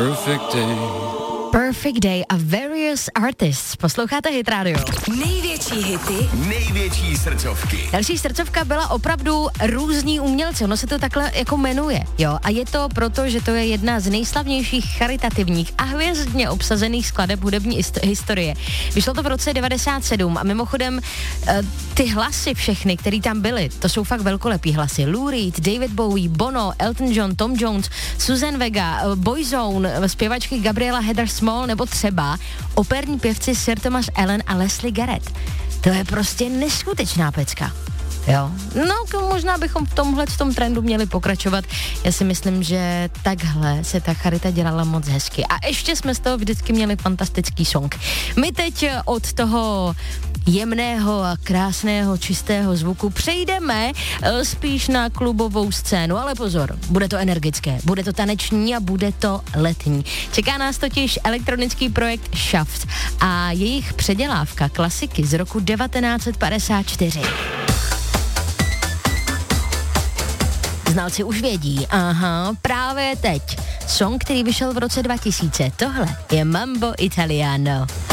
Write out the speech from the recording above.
Perfect Day a Various Artists. Posloucháte Hit Radio. Největší hity, největší srdcovky. Další srdcovka byla opravdu různí umělci, ono se to takhle jako jmenuje, jo. A je to proto, že to je jedna z nejslavnějších charitativních a hvězdně obsazených skladeb hudební historie. Vyšlo to v roce 97 a mimochodem ty hlasy všechny, které tam byly, to jsou fakt velkolepý hlasy. Lou Reed, David Bowie, Bono, Elton John, Tom Jones, Susan Vega, Boyzone, zpěvačky Gabriela Heather Small nebo třeba operní pěvci Sir Thomas Allen a Leslie Garrett. To je prostě neskutečná pecka. Jo, no možná bychom v tom trendu měli pokračovat. Já si myslím, že takhle se ta charita dělala moc hezky. A ještě jsme z toho vždycky měli fantastický song. My teď od toho jemného a krásného, čistého zvuku přejdeme spíš na klubovou scénu, ale pozor, bude to energické, bude to taneční a bude to letní. Čeká nás totiž elektronický projekt Shaft a jejich předělávka klasiky z roku 1954. Znalci už vědí, aha, právě teď. Song, který vyšel v roce 2000, tohle je Mambo Italiano.